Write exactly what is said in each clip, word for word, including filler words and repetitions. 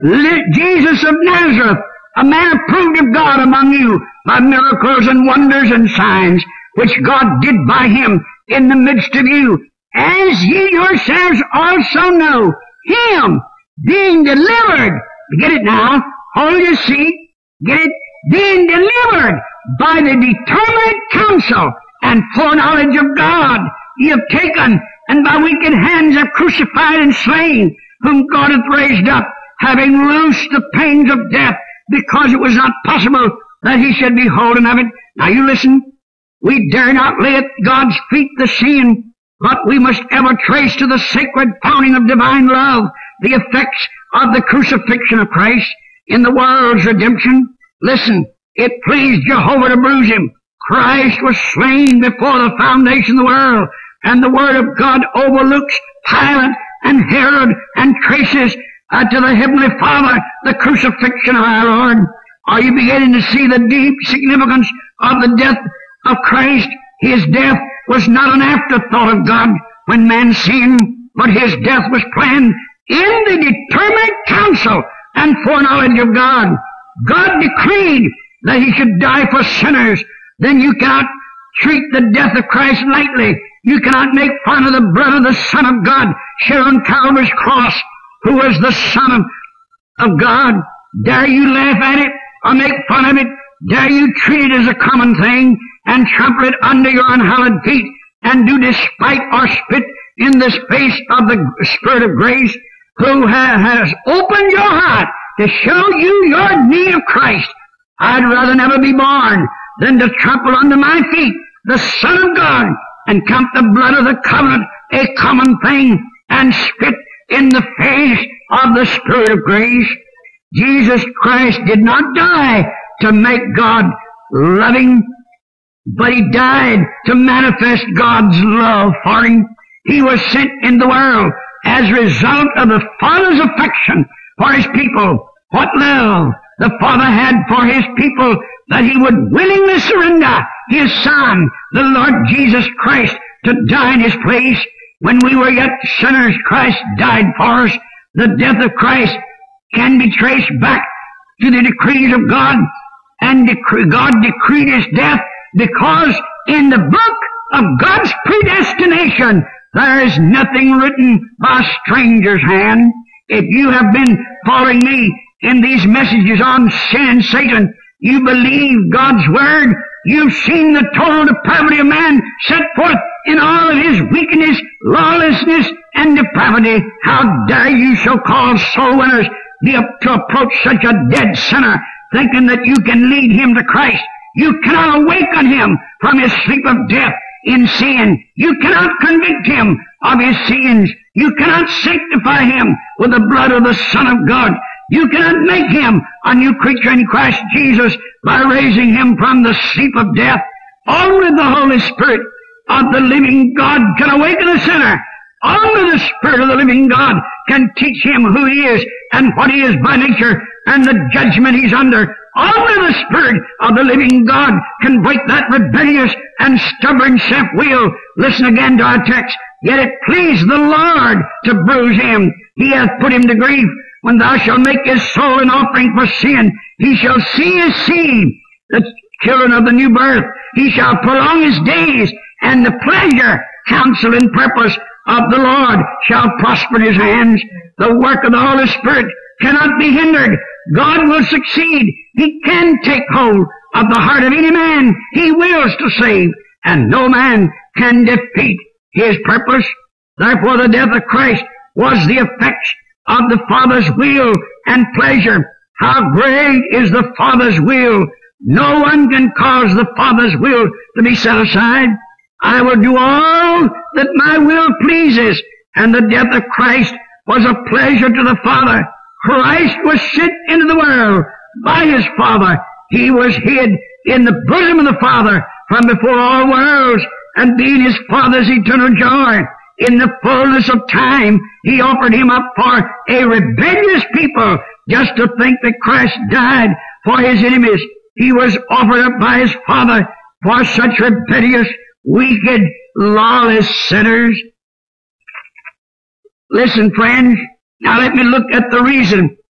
Jesus of Nazareth, a man approved of God among you by miracles and wonders and signs, which God did by him in the midst of you, as ye yourselves also know, him being delivered, get it now, hold your seat, get it, being delivered by the determinate counsel and foreknowledge of God, ye have taken, and by wicked hands have crucified and slain, whom God hath raised up, having loosed the pains of death, because it was not possible that he should be holden of it. Now you listen. We dare not lay at God's feet the sin, but we must ever trace to the sacred fountain of divine love the effects of the crucifixion of Christ in the world's redemption. Listen, it pleased Jehovah to bruise him. Christ was slain before the foundation of the world, and the Word of God overlooks Pilate and Herod and traces uh, to the Heavenly Father the crucifixion of our Lord. Are you beginning to see the deep significance of the death of Christ? His death was not an afterthought of God when man sinned, but his death was planned in the determinate counsel and foreknowledge of God. God decreed that he should die for sinners. Then you cannot treat the death of Christ lightly. You cannot make fun of the blood of the Son of God shed on Calvary's cross, who was the Son of, of God. Dare you laugh at it or make fun of it? Dare you treat it as a common thing and trample it under your unhallowed feet and do despite or spit in the space of the Spirit of grace, who ha- has opened your heart to show you your need of Christ? I'd rather never be born than to trample under my feet the Son of God and count the blood of the covenant a common thing and spit in the face of the Spirit of grace. Jesus Christ did not die to make God loving, but he died to manifest God's love for him. He was sent in the world as a result of the Father's affection for his people. What love the Father had for his people, that he would willingly surrender his Son, the Lord Jesus Christ, to die in his place. When we were yet sinners, Christ died for us. The death of Christ can be traced back to the decrees of God, and dec- God decreed his death because in the book of God's predestination there is nothing written by a stranger's hand. If you have been following me in these messages on sin and Satan, you believe God's word, you've seen the total depravity of man set forth in all of his wickedness, lawlessness, and depravity. How dare you so-called soul winners be up to approach such a dead sinner, thinking that you can lead him to Christ? You cannot awaken him from his sleep of death in sin. You cannot convict him of his sins. You cannot sanctify him with the blood of the Son of God. You cannot make him a new creature in Christ Jesus by raising him from the sleep of death. Only the Holy Spirit of the living God can awaken a sinner. Only the Spirit of the living God can teach him who he is and what he is by nature and the judgment he's under. Only the Spirit of the living God can break that rebellious and stubborn self-will. Listen again to our text. Yet it pleased the Lord to bruise him. He hath put him to grief. When thou shalt make his soul an offering for sin, he shall see his seed, the children of the new birth. He shall prolong his days, and the pleasure, counsel, and purpose of the Lord shall prosper in his hands. The work of the Holy Spirit cannot be hindered. God will succeed. He can take hold of the heart of any man he wills to save, and no man can defeat his purpose. Therefore the death of Christ was the effect of the Father's will and pleasure. How great is the Father's will! No one can cause the Father's will to be set aside. I will do all that my will pleases. And the death of Christ was a pleasure to the Father. Christ was sent into the world by his Father. He was hid in the bosom of the Father from before all worlds, and being his Father's eternal joy, in the fullness of time, he offered him up for a rebellious people. Just to think that Christ died for his enemies. He was offered up by his Father for such rebellious, wicked, lawless sinners. Listen, friends, now let me look at the reason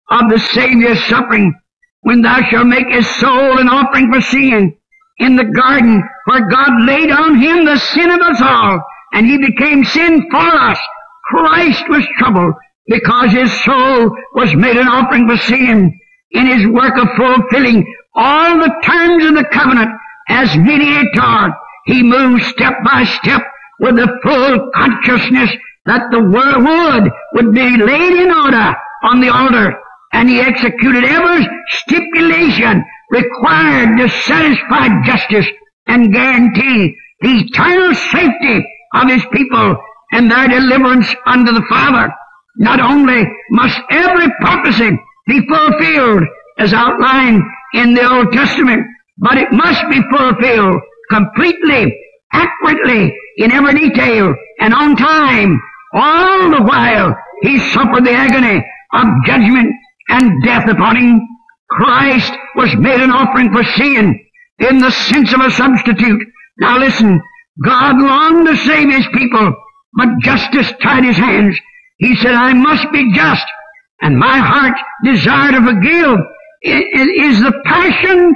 of the Savior's suffering, when thou shalt make his soul an offering for sin, in the garden where God laid on him the sin of us all, and he became sin for us. Christ was troubled because his soul was made an offering for sin. In his work of fulfilling all the terms of the covenant as mediator, he moved step by step with the full consciousness that the wood would be laid in order on the altar, and he executed every stipulation required to satisfy justice and guarantee the eternal safety of his people and their deliverance unto the Father. Not only must every prophecy be fulfilled as outlined in the Old Testament, but it must be fulfilled completely, accurately, in every detail, and on time. All the while he suffered the agony of judgment and death upon him. Christ was made an offering for sin in the sense of a substitute. Now listen, God longed to save his people, but justice tied his hands. He said, I must be just, and my heart's desire to forgive is the passion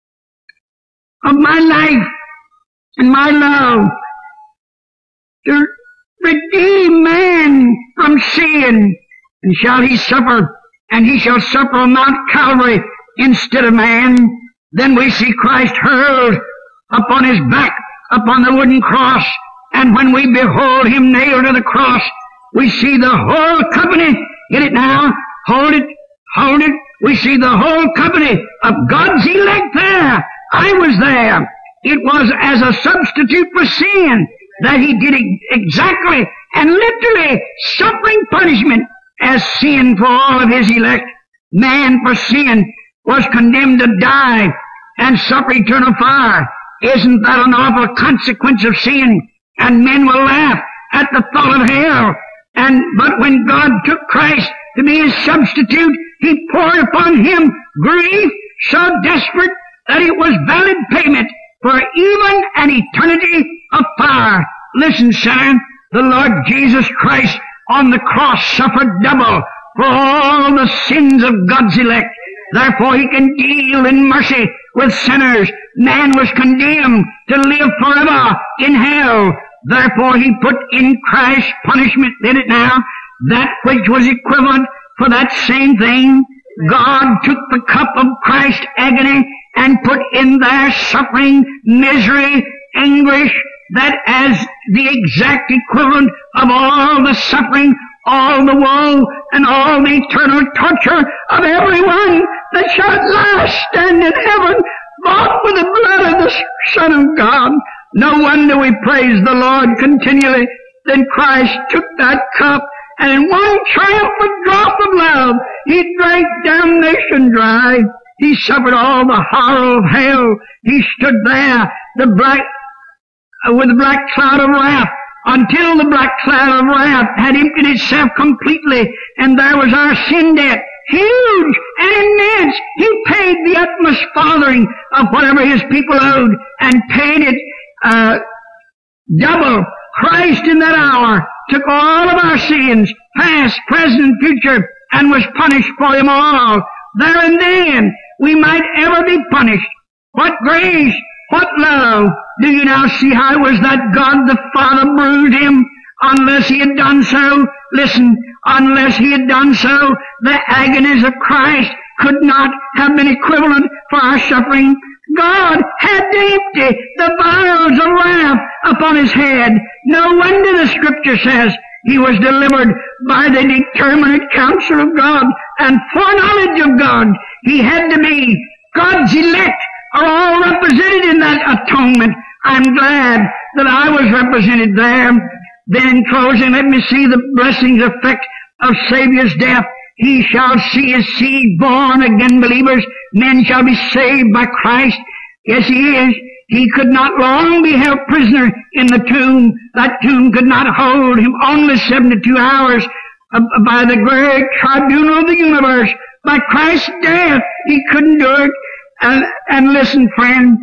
of my life and my love to redeem man from sin. And shall he suffer, and he shall suffer on Mount Calvary instead of man. Then we see Christ hurled upon his back upon the wooden cross, and when we behold him nailed to the cross, we see the whole company. Get it now? Hold it, hold it. We see the whole company of God's elect there. I was there. It was as a substitute for sin that he did exactly and literally suffering punishment as sin for all of his elect. Man for sin was condemned to die and suffer eternal fire. Isn't that an awful consequence of sin? And men will laugh at the thought of hell. And but when God took Christ to be his substitute, he poured upon him grief so desperate that it was valid payment for even an eternity of fire. Listen, son, the Lord Jesus Christ on the cross suffered double for all the sins of God's elect. Therefore he can deal in mercy with sinners. Man was condemned to live forever in hell. Therefore he put in Christ's punishment, did it now, that which was equivalent for that same thing. God took the cup of Christ's agony and put in their suffering, misery, anguish, that as the exact equivalent of all the suffering, all the woe, and all the eternal torture of everyone that shall at last stand in heaven, bought with the blood of the Son of God. No wonder we praise the Lord continually. Then Christ took that cup, and in one triumphant drop of love, he drank damnation dry. He suffered all the horror of hell. He stood there, the black, uh, with the black cloud of wrath, until the black cloud of wrath had emptied itself completely, and there was our sin debt, huge and immense. He paid the utmost farthing of whatever his people owed, and paid it uh, double. Christ in that hour took all of our sins, past, present, and future, and was punished for them all. There and then we might ever be punished. What grace, what love. Do you now see how it was that God the Father bruised him? Unless he had done so, listen, unless he had done so, the agonies of Christ could not have been equivalent for our suffering. God had to empty the vials of wrath upon his head. No wonder the Scripture says he was delivered by the determinate counsel of God and foreknowledge of God. He had to be. God's elect are all represented in that atonement. I'm glad that I was represented there. Then in closing, let me see the blessings effect of Savior's death. He shall see his seed born again believers. Men shall be saved by Christ. Yes, he is. He could not long be held prisoner in the tomb. That tomb could not hold him only seventy-two hours. Uh, by the great tribunal of the universe, by Christ's death, he couldn't do it. And, and listen, friend,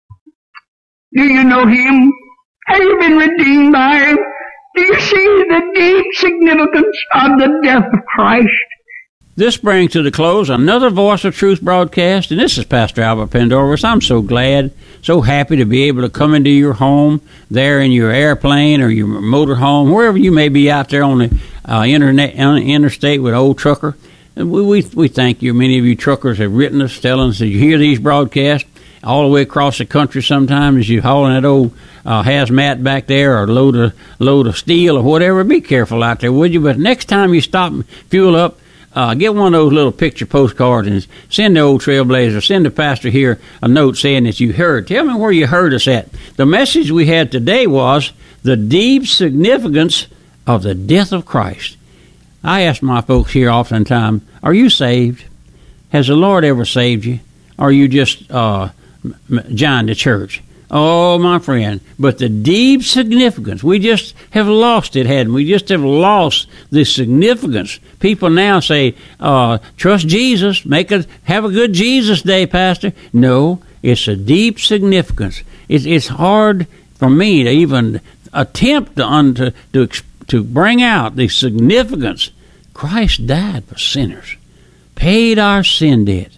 do you know him? Have you been redeemed by him? Do you see the deep significance of the death of Christ? This brings to the close another Voice of Truth broadcast, and this is Pastor Albert Pendarvis. I'm so glad, so happy to be able to come into your home, there in your airplane or your motor home, wherever you may be out there on the uh, internet, on the interstate with Old Trucker. And we, we we thank you. Many of you truckers have written us, telling us that you hear these broadcasts all the way across the country sometimes as you're hauling that old uh, hazmat back there or load of, load of steel or whatever. Be careful out there, would you? But next time you stop and fuel up, Uh, get one of those little picture postcards and send the old Trailblazer, send the pastor here a note saying that you heard. Tell me where you heard us at. The message we had today was the deep significance of the death of Christ. I ask my folks here oftentimes, are you saved? Has the Lord ever saved you? Or are you just uh, joined the church? Oh, my friend, but the deep significance, we just have lost it, hadn't we? We just have lost the significance. People now say, uh, trust Jesus, make a, have a good Jesus day, Pastor. No, it's a deep significance. It's, it's hard for me to even attempt to, un, to, to, to bring out the significance. Christ died for sinners, paid our sin debt.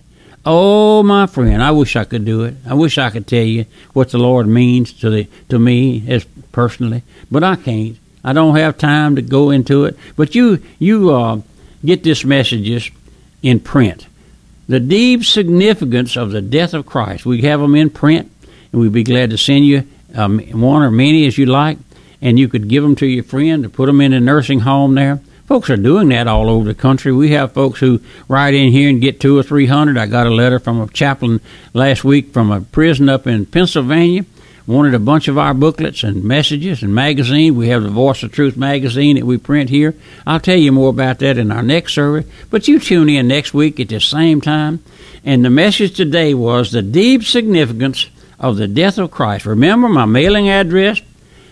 Oh, my friend, I wish I could do it. I wish I could tell you what the Lord means to the to me as personally, but I can't. I don't have time to go into it. But you you uh, get this messages in print. The deep significance of the death of Christ. We have them in print, and we'd be glad to send you um, one or many as you like, and you could give them to your friend to put them in a nursing home there. Folks are doing that all over the country. We have folks who write in here and get two or three hundred. I got a letter from a chaplain last week from a prison up in Pennsylvania. Wanted a bunch of our booklets and messages and magazine. We have the Voice of Truth magazine that we print here. I'll tell you more about that in our next service. But you tune in next week at the same time. And the message today was the deep significance of the death of Christ. Remember my mailing address,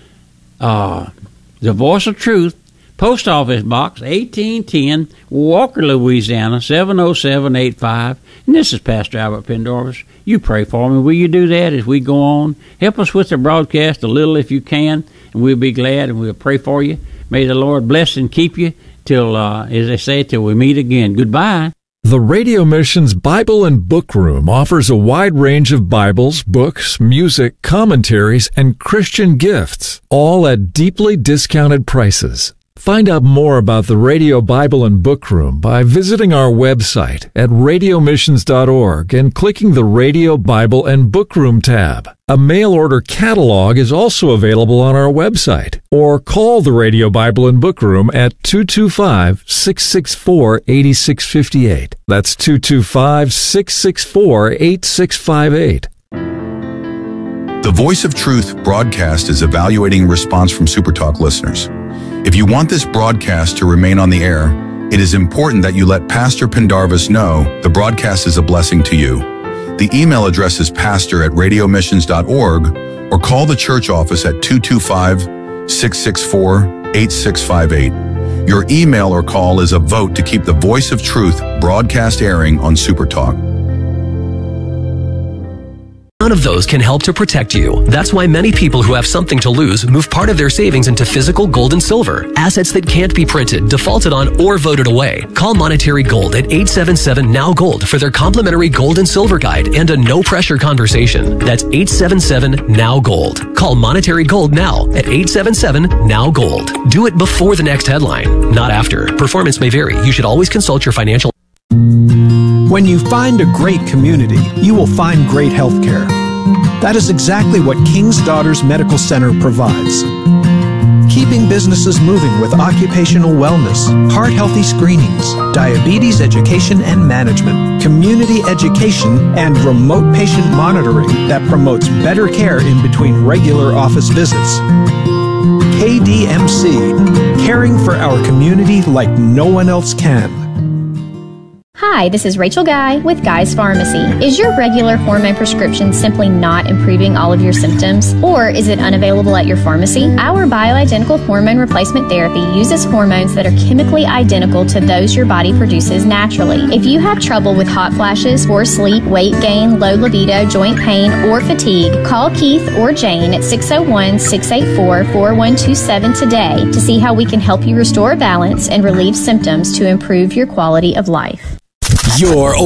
uh, the Voice of Truth, Post Office Box eighteen ten, Walker, Louisiana seven oh seven eight five. And this is Pastor Albert Pendarvis. You pray for me. Will you do that as we go on? Help us with the broadcast a little if you can, and we'll be glad, and we'll pray for you. May the Lord bless and keep you till, uh, as they say, till we meet again. Goodbye. The Radio Missions Bible and Book Room offers a wide range of Bibles, books, music, commentaries, and Christian gifts, all at deeply discounted prices. Find out more about the Radio Bible and Book Room by visiting our website at radio missions dot org and clicking the Radio Bible and Book Room tab. A mail order catalog is also available on our website, or call the Radio Bible and Book Room at two two five, six six four, eight six five eight. That's two two five, six six four, eight six five eight. The Voice of Truth broadcast is evaluating response from SuperTalk listeners. If you want this broadcast to remain on the air, it is important that you let Pastor Pendarvis know the broadcast is a blessing to you. The email address is pastor at radio missions dot org, or call the church office at two two five, six six four, eight six five eight. Your email or call is a vote to keep the Voice of Truth broadcast airing on SuperTalk. None of those can help to protect you. That's why many people who have something to lose move part of their savings into physical gold and silver, assets that can't be printed, defaulted on, or voted away. Call Monetary Gold at eight seven seven, N O W Gold for their complimentary gold and silver guide and a no-pressure conversation. That's eight seven seven, N O W Gold. Call Monetary Gold now at eight seven seven, N O W Gold. Do it before the next headline, not after. Performance may vary. You should always consult your financial... When you find a great community, you will find great health care. That is exactly what King's Daughters Medical Center provides. Keeping businesses moving with occupational wellness, heart-healthy screenings, diabetes education and management, community education, and remote patient monitoring that promotes better care in between regular office visits. K D M C, caring for our community like no one else can. Hi, Hi, this is Rachel Guy with Guy's Pharmacy. Is your regular hormone prescription simply not improving all of your symptoms? Or is it unavailable at your pharmacy? Our bioidentical hormone replacement therapy uses hormones that are chemically identical to those your body produces naturally. If you have trouble with hot flashes, poor sleep, weight gain, low libido, joint pain, or fatigue, call Keith or Jane at six oh one, six eight four, four one two seven today to see how we can help you restore balance and relieve symptoms to improve your quality of life. Your